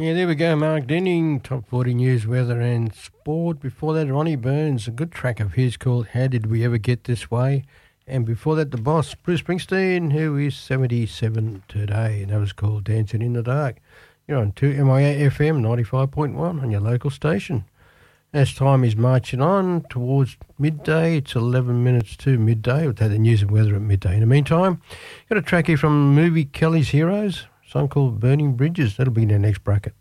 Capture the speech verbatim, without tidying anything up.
Yeah, there we go. Mark Denning, top forty news, weather and sport. Before that, Ronnie Burns, a good track of his called How Did We Ever Get This Way? And before that, the boss, Bruce Springsteen, who is seventy-seven today, and that was called Dancing in the Dark. You're on two M I A F M ninety-five point one on your local station. As time is marching on towards midday, it's eleven minutes to midday. We'll take the news and weather at midday. In the meantime, got a track here from the movie Kelly's Heroes, a song called Burning Bridges. That'll be in our next bracket.